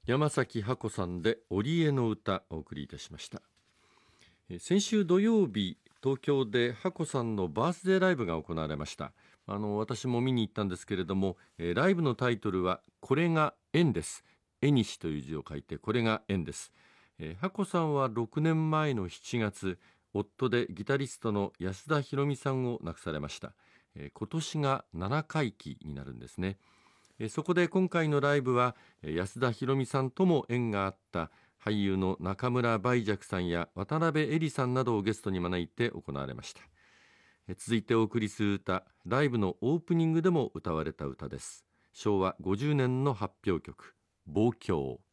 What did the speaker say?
山崎ハコさんで織江の歌をお送りいたしました。先週土曜日、東京でハコさんのバースデーライブが行われました。私も見に行ったんですけれども、ライブのタイトルはこれが縁です。縁にしという字を書いてこれが縁です。ハコさんは6年前の7月、夫でギタリストの安田博美さんを亡くされました。今年が7回忌になるんですね。そこで今回のライブは安田博美さんとも縁があった俳優の中村梅雀さんや渡辺恵里さんなどをゲストに招いて行われました。続いてお送りする歌、ライブのオープニングでも歌われた歌です。昭和50年の発表曲、望郷。